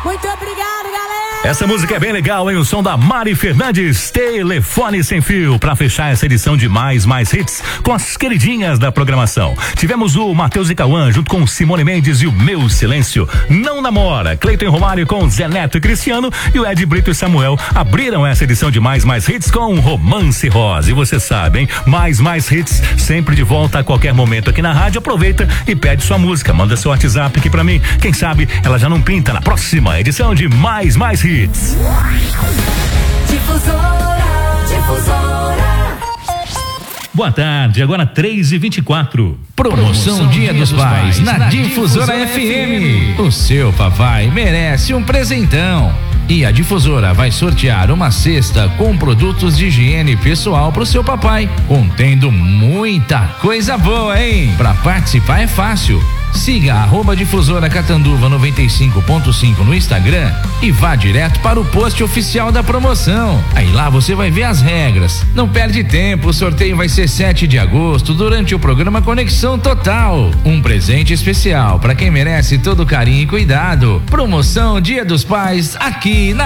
Muito obrigado, galera. Essa música é bem legal, hein? O som da Mari Fernandes, Telefone Sem Fio, pra fechar essa edição de mais hits com as queridinhas da programação. Tivemos o Matheus e Cauã junto com Simone Mendes e o Meu Silêncio. Não Namora, Cleiton e Romário com Zé Neto e Cristiano, e o Ed Brito e Samuel abriram essa edição de mais hits com Romance Rosa. E você sabe, hein? Mais hits sempre de volta a qualquer momento aqui na rádio. Aproveita e pede sua música, manda seu WhatsApp aqui pra mim. Quem sabe ela já não pinta na próxima edição de mais hits. Difusora. Boa tarde, agora 3h24. Promoção Dia dos Pais na Difusora FM. O seu papai merece um presentão. E a Difusora vai sortear uma cesta com produtos de higiene pessoal pro seu papai, contendo muita coisa boa, hein? Pra participar é fácil. Siga @Difusora Catanduva 95.5 no Instagram e vá direto para o post oficial da promoção. Aí lá você vai ver as regras. Não perde tempo, o sorteio vai ser 7 de agosto durante o programa Conexão Total. Um presente especial para quem merece todo carinho e cuidado. Promoção Dia dos Pais aqui na